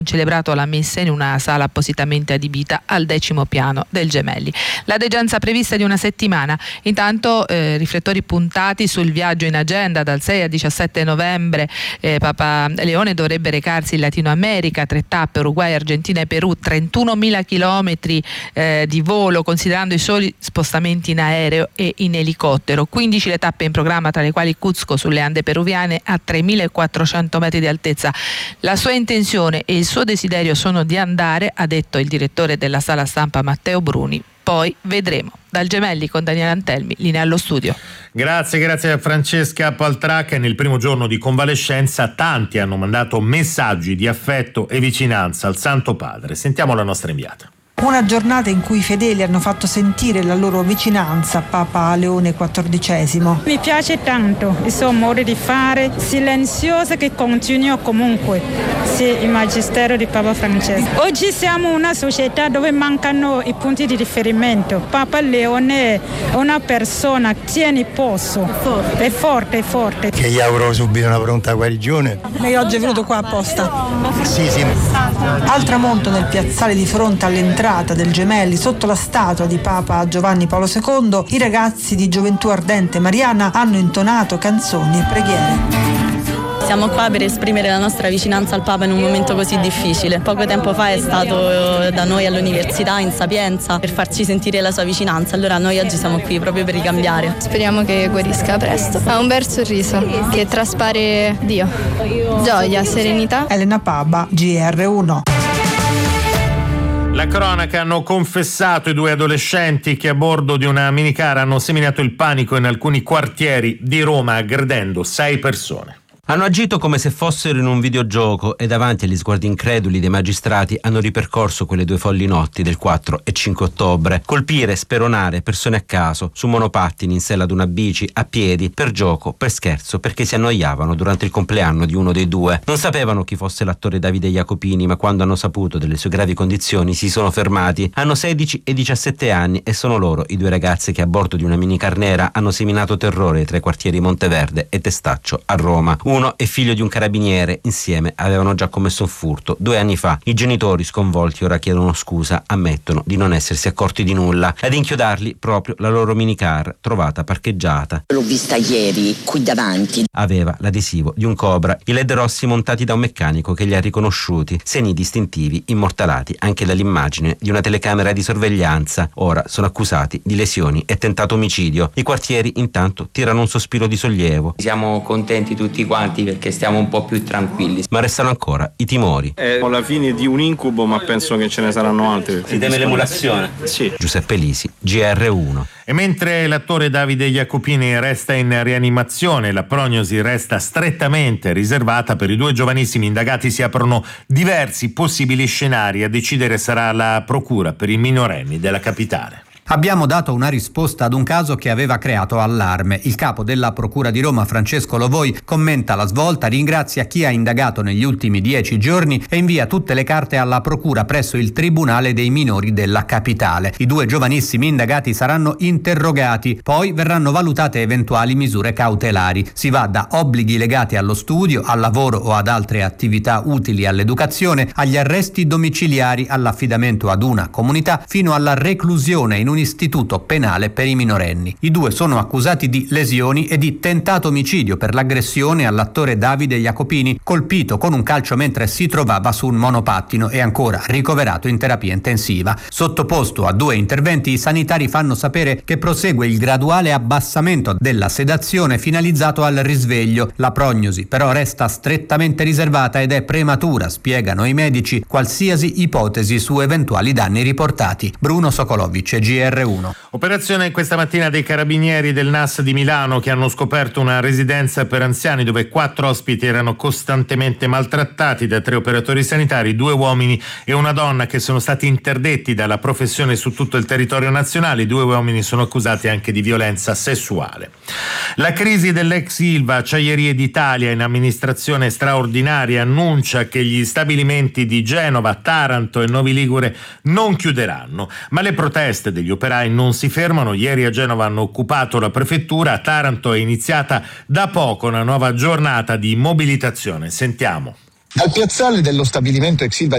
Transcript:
celebrato la messa in una sala appositamente adibita al 10° piano del Gemelli. La degenza prevista di una settimana. Intanto riflettori puntati sul viaggio in agenda. Dal 6 al 17 novembre Papa Leone dovrebbe recarsi in Latino America, 3 tappe: Uruguay, Argentina e Perù, 31.000 chilometri di volo considerando i soli spostamenti in aereo e in elicottero, 15 le tappe in programma, tra le quali Cuzco sulle Ande peruviane a 3.400 metri di altezza. La sua intenzione e il suo desiderio sono di andare, ha detto il direttore della sala stampa Matteo Bruni. Poi vedremo. Dal Gemelli con Daniele Antelmi, linea allo studio. Grazie a Francesca Paltracca. Nel primo giorno di convalescenza tanti hanno mandato messaggi di affetto e vicinanza al Santo Padre. Sentiamo la nostra inviata. Una giornata in cui i fedeli hanno fatto sentire la loro vicinanza a Papa Leone XIV. Mi piace tanto il suo modo di fare, silenzioso, che continua comunque, il magistero di Papa Francesco. Oggi siamo una società dove mancano i punti di riferimento. Papa Leone è una persona, tiene posto, è forte. Che gli auguro subito una pronta guarigione. Lei oggi è venuto qua apposta? Sì. Al tramonto nel piazzale di fronte all'entrata del Gemelli, sotto la statua di Papa Giovanni Paolo II, i ragazzi di Gioventù Ardente Mariana hanno intonato canzoni e preghiere. Siamo qua per esprimere la nostra vicinanza al Papa in un momento così difficile. Poco tempo fa è stato da noi all'università in Sapienza per farci sentire la sua vicinanza, allora noi oggi siamo qui proprio per ricambiare. Speriamo che guarisca presto. Ha un bel sorriso che traspare Dio, gioia, serenità. Elena Paba, GR1. La cronaca: hanno confessato i 2 adolescenti che a bordo di una minicar hanno seminato il panico in alcuni quartieri di Roma, aggredendo 6 persone. Hanno agito come se fossero in un videogioco e davanti agli sguardi increduli dei magistrati hanno ripercorso quelle 2 folli notti del 4 e 5 ottobre. Colpire, speronare persone a caso, su monopattini, in sella ad una bici, a piedi, per gioco, per scherzo, perché si annoiavano durante il compleanno di uno dei 2. Non sapevano chi fosse l'attore Davide Jacopini, ma quando hanno saputo delle sue gravi condizioni si sono fermati. Hanno 16 e 17 anni e sono loro i 2 ragazzi che a bordo di una minicar nera hanno seminato terrore tra i quartieri Monteverde e Testaccio a Roma. Uno è figlio di un carabiniere, insieme avevano già commesso un furto 2 anni fa. I genitori, sconvolti, ora chiedono scusa, ammettono di non essersi accorti di nulla. Ad inchiodarli proprio la loro minicar, trovata parcheggiata. L'ho vista ieri qui davanti. Aveva l'adesivo di un cobra, i led rossi montati da un meccanico che li ha riconosciuti, segni distintivi immortalati anche dall'immagine di una telecamera di sorveglianza. Ora sono accusati di lesioni e tentato omicidio. I quartieri intanto tirano un sospiro di sollievo. Siamo contenti tutti quanti perché stiamo un po' più tranquilli. Ma restano ancora i timori. È la fine di un incubo, ma penso che ce ne saranno altri. Si teme l'emulazione? Sì. Giuseppe Lisi, GR1. E mentre l'attore Davide Jacopini resta in rianimazione, la prognosi resta strettamente riservata per i 2 giovanissimi indagati. Si aprono diversi possibili scenari. A decidere sarà la procura per i minorenni della capitale. Abbiamo dato una risposta ad un caso che aveva creato allarme. Il capo della Procura di Roma, Francesco Lovoi, commenta la svolta, ringrazia chi ha indagato negli ultimi 10 giorni e invia tutte le carte alla Procura presso il Tribunale dei minori della capitale. I 2 giovanissimi indagati saranno interrogati, poi verranno valutate eventuali misure cautelari. Si va da obblighi legati allo studio, al lavoro o ad altre attività utili all'educazione, agli arresti domiciliari, all'affidamento ad una comunità, fino alla reclusione in un istituto penale per i minorenni. I 2 sono accusati di lesioni e di tentato omicidio per l'aggressione all'attore Davide Jacopini, colpito con un calcio mentre si trovava su un monopattino e ancora ricoverato in terapia intensiva. Sottoposto a 2 interventi, i sanitari fanno sapere che prosegue il graduale abbassamento della sedazione finalizzato al risveglio. La prognosi però resta strettamente riservata ed è prematura, spiegano i medici, qualsiasi ipotesi su eventuali danni riportati. Bruno Sokolovic, GR1. Operazione questa mattina dei carabinieri del NAS di Milano, che hanno scoperto una residenza per anziani dove 4 ospiti erano costantemente maltrattati da 3 operatori sanitari, 2 uomini e una donna, che sono stati interdetti dalla professione su tutto il territorio nazionale. I 2 uomini sono accusati anche di violenza sessuale. La crisi dell'ex Ilva, Acciaierie d'Italia, in amministrazione straordinaria, annuncia che gli stabilimenti di Genova, Taranto e Novi Ligure non chiuderanno, ma le proteste degli operai non si fermano. Ieri a Genova hanno occupato la prefettura, a Taranto è iniziata da poco una nuova giornata di mobilitazione. Sentiamo. Dal piazzale dello stabilimento ex Ilva